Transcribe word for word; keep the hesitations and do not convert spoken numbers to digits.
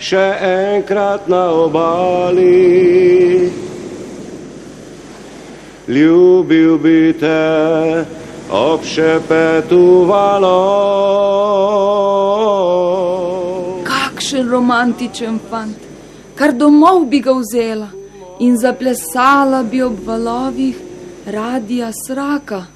še enkrat na obali. Ljubil bi te ob šepetu valov. Kakšen romantičen fant, kar domov bi ga vzela in zaplesala bi ob valovih Radia Sraka.